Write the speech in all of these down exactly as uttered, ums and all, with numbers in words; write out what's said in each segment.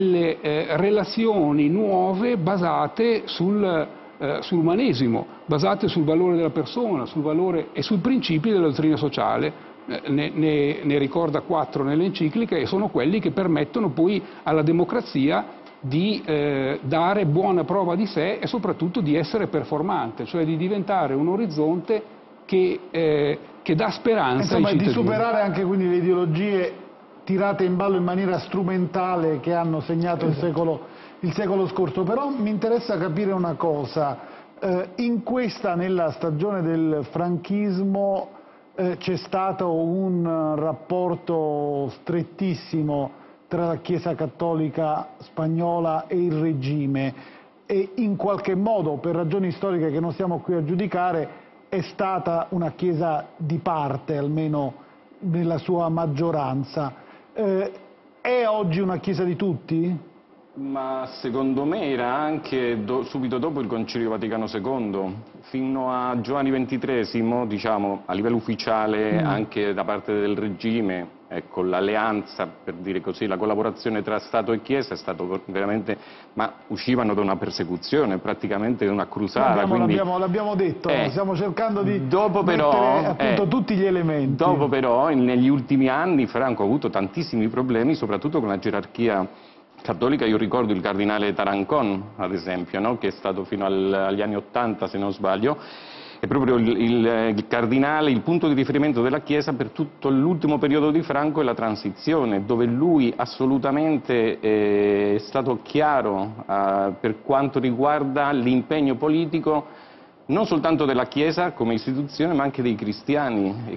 delle eh, relazioni nuove basate sul, eh, sull'umanesimo, basate sul valore della persona, sul valore e sui principi della dottrina sociale. Ne, ne, ne ricorda quattro nell'enciclica e sono quelli che permettono poi alla democrazia di eh, dare buona prova di sé e soprattutto di essere performante, cioè di diventare un orizzonte che, eh, che dà speranza Insomma, ai cittadini. Di superare anche quindi le ideologie tirate in ballo in maniera strumentale che hanno segnato il secolo, il secolo scorso. Però mi interessa capire una cosa, eh, in questa, nella stagione del franchismo, eh, c'è stato un rapporto strettissimo tra la Chiesa cattolica spagnola e il regime e in qualche modo, per ragioni storiche che non stiamo qui a giudicare, è stata una Chiesa di parte, almeno nella sua maggioranza. Eh, è oggi una Chiesa di tutti? Ma secondo me era anche do, subito dopo il Concilio Vaticano secondo, fino a Giovanni ventitreesimo, diciamo, a livello ufficiale, mm. anche da parte del regime, ecco, l'alleanza, per dire così, la collaborazione tra Stato e Chiesa è stato veramente, ma uscivano da una persecuzione, praticamente da una crusata. L'abbiamo detto, eh, stiamo cercando di dopo mettere però, appunto eh, tutti gli elementi. Dopo però, negli ultimi anni, Franco ha avuto tantissimi problemi, soprattutto con la gerarchia cattolica. Io ricordo il cardinale Tarancon, ad esempio, no? Che è stato fino al, agli anni Ottanta, se non sbaglio, è proprio il, il, il cardinale, il punto di riferimento della Chiesa per tutto l'ultimo periodo di Franco e la transizione, dove lui assolutamente eh, è stato chiaro eh, per quanto riguarda l'impegno politico non soltanto della Chiesa come istituzione, ma anche dei cristiani, e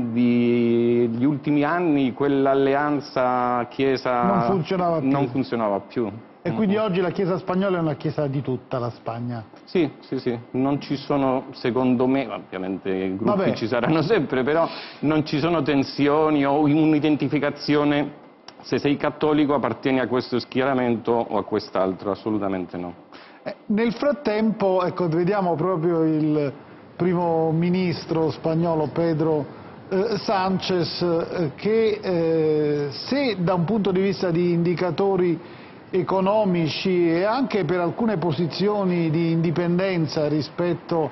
quindi gli ultimi anni quell'alleanza Chiesa non funzionava più. Non funzionava più. E quindi mm-hmm. oggi la Chiesa spagnola è una Chiesa di tutta la Spagna? Sì, sì, sì. Non ci sono, secondo me, ovviamente i gruppi Vabbè. ci saranno sempre, però non ci sono tensioni o un'identificazione, se sei cattolico appartieni a questo schieramento o a quest'altro, assolutamente no. Nel frattempo, ecco, vediamo proprio il primo ministro spagnolo Pedro eh, Sánchez eh, che eh, se da un punto di vista di indicatori economici e anche per alcune posizioni di indipendenza rispetto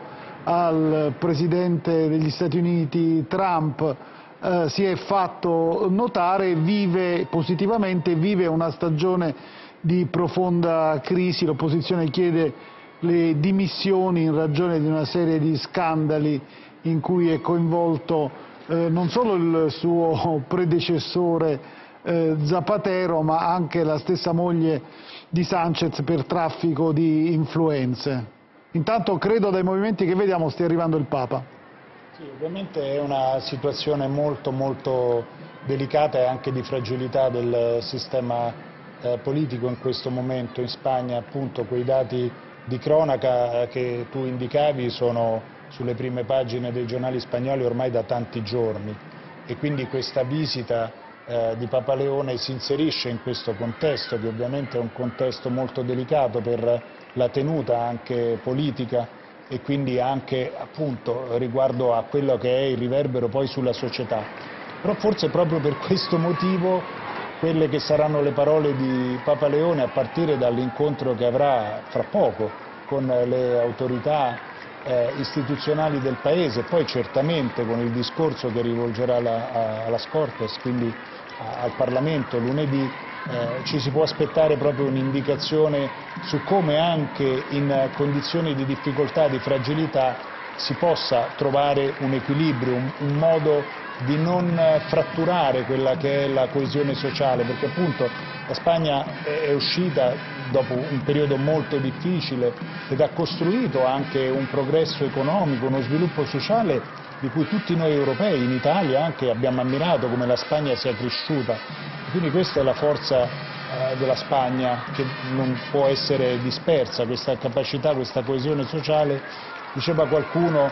al presidente degli Stati Uniti Trump eh, si è fatto notare, vive positivamente, vive una stagione di profonda crisi. L'opposizione chiede le dimissioni in ragione di una serie di scandali in cui è coinvolto eh, non solo il suo predecessore eh, Zapatero, ma anche la stessa moglie di Sánchez per traffico di influenze. Intanto credo dai movimenti che vediamo stia arrivando il Papa. Sì, ovviamente è una situazione molto molto delicata e anche di fragilità del sistema Eh, politico in questo momento in Spagna. Appunto quei dati di cronaca eh, che tu indicavi sono sulle prime pagine dei giornali spagnoli ormai da tanti giorni, e quindi questa visita eh, di Papa Leone si inserisce in questo contesto, che ovviamente è un contesto molto delicato per la tenuta anche politica e quindi anche appunto riguardo a quello che è il riverbero poi sulla società. Però forse proprio per questo motivo quelle che saranno le parole di Papa Leone a partire dall'incontro che avrà fra poco con le autorità eh, istituzionali del Paese, poi certamente con il discorso che rivolgerà alla, alla Cortes, quindi a, al Parlamento lunedì, eh, ci si può aspettare proprio un'indicazione su come anche in condizioni di difficoltà, di fragilità, si possa trovare un equilibrio, un, un modo di non fratturare quella che è la coesione sociale, perché appunto la Spagna è uscita dopo un periodo molto difficile ed ha costruito anche un progresso economico, uno sviluppo sociale di cui tutti noi europei, in Italia anche, abbiamo ammirato come la Spagna sia cresciuta. Quindi questa è la forza eh, della Spagna, che non può essere dispersa, questa capacità, questa coesione sociale. Diceva qualcuno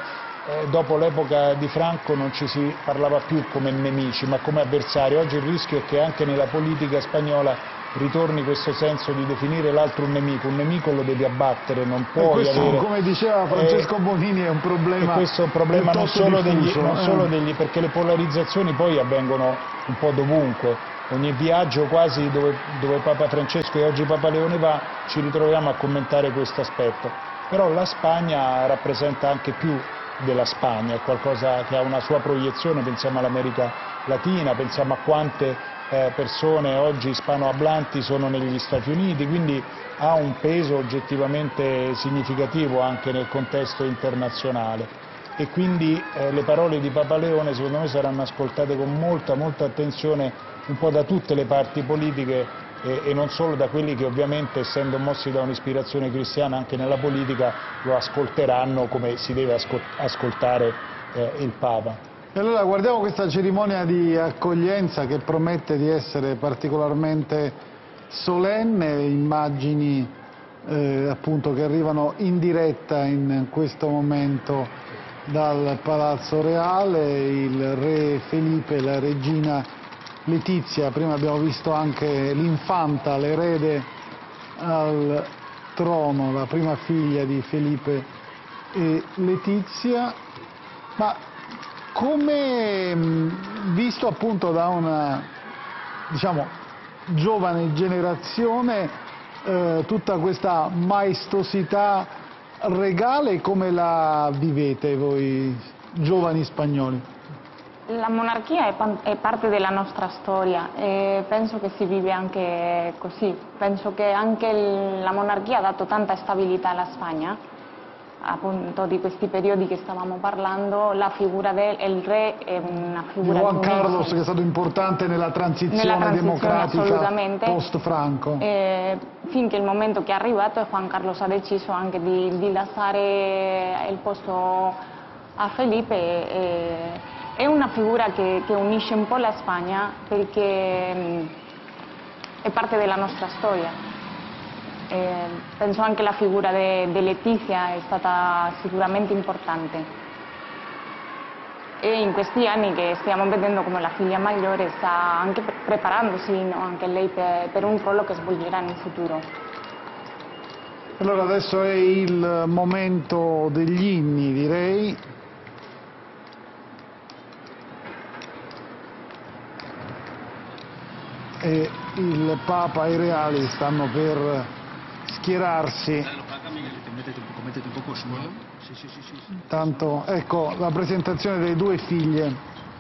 eh, dopo l'epoca di Franco non ci si parlava più come nemici ma come avversari. Oggi il rischio è che anche nella politica spagnola ritorni questo senso di definire l'altro un nemico. Un nemico lo devi abbattere, non puoi questo, avere... come diceva Francesco eh, Bonini, è un problema. E questo è un problema non solo, diffuso, degli, non eh. solo degli... perché le polarizzazioni poi avvengono un po' dovunque. Ogni viaggio quasi dove, dove Papa Francesco e oggi Papa Leone va, ci ritroviamo a commentare questo aspetto. Però la Spagna rappresenta anche più della Spagna, è qualcosa che ha una sua proiezione, pensiamo all'America Latina, pensiamo a quante eh, persone oggi ispanohablanti sono negli Stati Uniti, quindi ha un peso oggettivamente significativo anche nel contesto internazionale. E quindi eh, le parole di Papa Leone secondo me saranno ascoltate con molta, molta attenzione un po' da tutte le parti politiche e, e non solo da quelli che ovviamente, essendo mossi da un'ispirazione cristiana anche nella politica, lo ascolteranno come si deve ascol ascoltare eh, il Papa. E allora guardiamo questa cerimonia di accoglienza che promette di essere particolarmente solenne, immagini eh, appunto che arrivano in diretta in questo momento dal Palazzo Reale, il re Felipe e la regina Letizia. Prima abbiamo visto anche l'infanta, l'erede al trono, la prima figlia di Felipe e Letizia, ma come visto appunto da una, diciamo, giovane generazione, eh, tutta questa maestosità regale, come la vivete voi giovani spagnoli? La monarchia è, è parte della nostra storia e penso che si vive anche così. Penso che anche il, la monarchia ha dato tanta stabilità alla Spagna, appunto di questi periodi che stavamo parlando. La figura del re è una figura Juan che Carlos, unisce, che è stato importante nella transizione, nella transizione democratica post-Franco. Eh, finché il momento che è arrivato e Juan Carlos ha deciso anche di, di lasciare il posto a Felipe. E, è una figura che, che unisce un po' la Spagna perché mh, è parte della nostra storia. Eh, penso anche la figura di Letizia è stata sicuramente importante. E in questi anni che stiamo vedendo come la figlia maggiore sta anche pre preparandosi, no? Anche lei per, per un ruolo che svolgerà nel futuro. Allora adesso è il momento degli inni, direi. E il Papa e i reali stanno per schierarsi. Tanto, ecco la presentazione delle due figlie.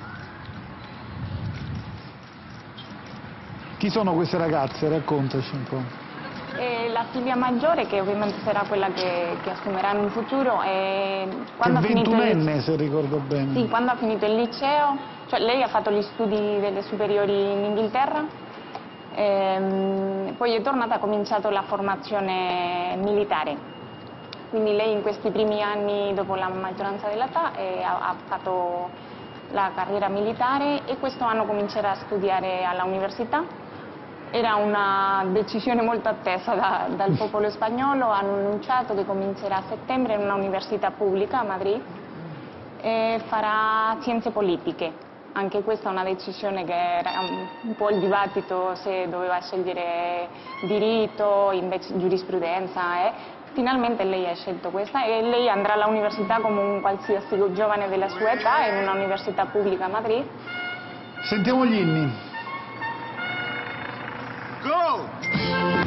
Chi sono queste ragazze? Raccontaci un po'. E la figlia maggiore, che ovviamente sarà quella che, che assumerà in futuro, e quando è ha finito ventunenne, il... se ricordo bene. Sì, quando ha finito il liceo, cioè lei ha fatto gli studi delle superiori in Inghilterra. Ehm, poi è tornata, ha cominciato la formazione militare, quindi lei in questi primi anni dopo la maggioranza dell'età eh, ha, ha fatto la carriera militare e questo anno comincerà a studiare all'università. Era una decisione molto attesa da, dal popolo spagnolo, hanno annunciato che comincerà a settembre in una università pubblica a Madrid e farà scienze politiche. Anche questa è una decisione che era un po' il dibattito se doveva scegliere diritto, invece giurisprudenza. Eh. Finalmente lei ha scelto questa e lei andrà all'università come un qualsiasi giovane della sua età in una università pubblica a Madrid. Sentiamo gli inni. Go!